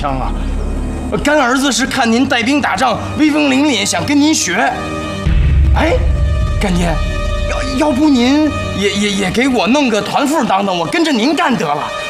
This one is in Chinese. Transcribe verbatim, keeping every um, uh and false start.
枪啊！干儿子是看您带兵打仗，威风凛凛，想跟您学。哎，干爹，要要不您也也也给我弄个团副当当，我跟着您干得了。